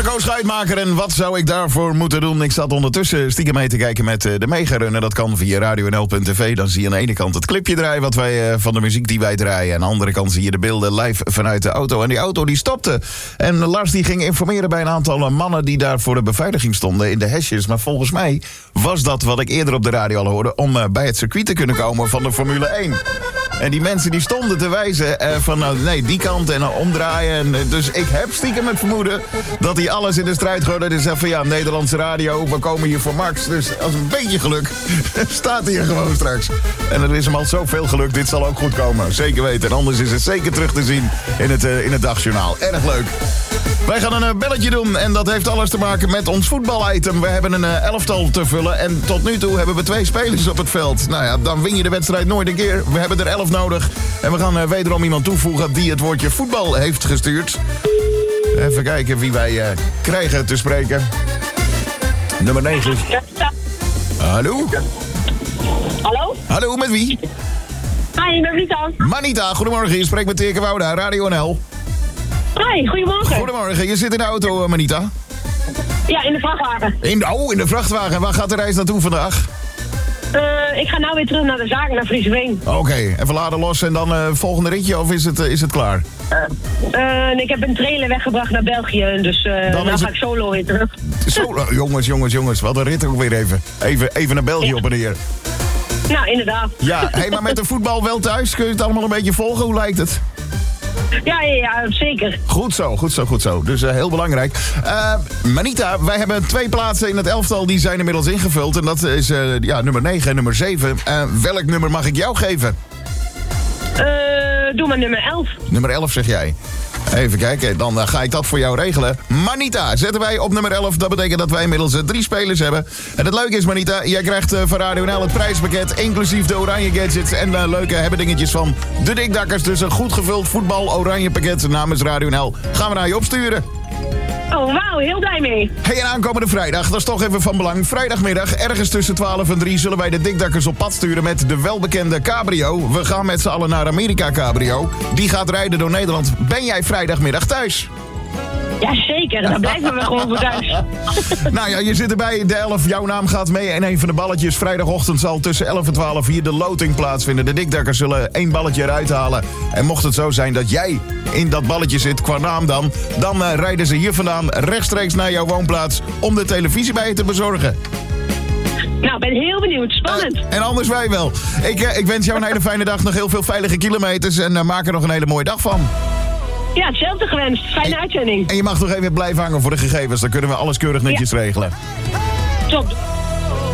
Marco Schuitmaker en wat zou ik daarvoor moeten doen? Ik zat ondertussen stiekem mee te kijken met de meegerunnen. Dat kan via radionl.tv. Dan zie je aan de ene kant het clipje draaien wat wij van de muziek die wij draaien. En aan de andere kant zie je de beelden live vanuit de auto. En die auto die stopte. En Lars die ging informeren bij een aantal mannen die daar voor de beveiliging stonden in de hesjes. Maar volgens mij was dat wat ik eerder op de radio al hoorde om bij het circuit te kunnen komen van de Formule 1. En die mensen die stonden te wijzen van nou, nee, die kant en omdraaien. En, dus ik heb stiekem het vermoeden dat hij alles in de strijd gooide. Dus zegt van ja, Nederlandse radio, we komen hier voor Max. Dus als een beetje geluk staat hij er gewoon straks. En er is hem al zoveel geluk, dit zal ook goed komen. Zeker weten. En anders is het zeker terug te zien in het dagjournaal. Erg leuk. Wij gaan een belletje doen en dat heeft alles te maken met ons voetbalitem. We hebben een elftal te vullen en tot nu toe hebben we 2 spelers op het veld. Nou ja, dan win je de wedstrijd nooit een keer. We hebben er 11 nodig en we gaan wederom iemand toevoegen die het woordje voetbal heeft gestuurd. Even kijken wie wij krijgen te spreken. Nummer 9. Hallo? Hallo? Hallo, met wie? Hi, ik ben Manita. Manita, goedemorgen. Je spreekt met Dirk Wouda, Radio NL. Hi, goedemorgen. Goedemorgen, je zit in de auto, Manita. Ja, in de vrachtwagen. In de vrachtwagen. Waar gaat de reis naartoe vandaag? Ik ga nou weer terug naar de zaak, naar Frieseveen. Oké, even laden los en dan volgende ritje of is het klaar? Ik heb een trailer weggebracht naar België, dus dan ga ik solo weer terug. Jongens, wat een rit ook weer even naar België op en neer. Nou, inderdaad. Ja, maar met de voetbal wel thuis, kun je het allemaal een beetje volgen? Hoe lijkt het? Ja, zeker. Goed zo. Dus heel belangrijk. Manita, wij hebben 2 plaatsen in het elftal, die zijn inmiddels ingevuld. En dat is nummer 9 en nummer 7. Welk nummer mag ik jou geven? Doe maar nummer 11. Nummer 11 zeg jij. Even kijken, dan ga ik dat voor jou regelen. Manita, zetten wij op nummer 11. Dat betekent dat wij inmiddels 3 spelers hebben. En het leuke is, Manita, jij krijgt van Radio NL het prijspakket, inclusief de oranje gadgets en leuke hebbedingetjes van de Dikdakkers. Dus een goed gevuld voetbal oranje pakket namens Radio NL gaan we naar je opsturen. Oh, wauw, heel blij mee. Hey, en aankomende vrijdag, dat is toch even van belang. Vrijdagmiddag, ergens tussen 12 en 3... zullen wij de Dikdakkers op pad sturen met de welbekende Cabrio. We gaan met z'n allen naar Amerika Cabrio. Die gaat rijden door Nederland. Ben jij vrijdagmiddag thuis? Jazeker, dan blijven we gewoon voor thuis. Nou ja, je zit erbij, de 11, jouw naam gaat mee en een van de balletjes. Vrijdagochtend zal tussen 11 en 12 hier de loting plaatsvinden. De Dikdakkers zullen 1 balletje eruit halen. En mocht het zo zijn dat jij in dat balletje zit, qua naam dan rijden ze hier vandaan rechtstreeks naar jouw woonplaats om de televisie bij je te bezorgen. Nou, ben heel benieuwd. Spannend. En anders wij wel. Ik wens jou een hele fijne dag, nog heel veel veilige kilometers en maak er nog een hele mooie dag van. Ja, hetzelfde gewenst. Fijne uitzending. En je mag nog even blijven hangen voor de gegevens. Dan kunnen we alles keurig netjes regelen. Top.